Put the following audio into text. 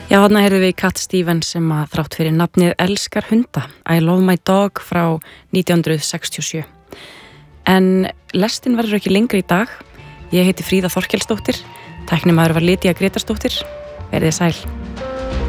Já, þarna heyrðum við Cat Stevens sem að þrátt fyrir nafnið elskar hunda. I Love My Dog frá 1967. En lestin verður ekki lengri í dag. Ég heiti Fríða Þorkelsdóttir. Tæknimaður var Lydia Gretarsdóttir. Verið sæl.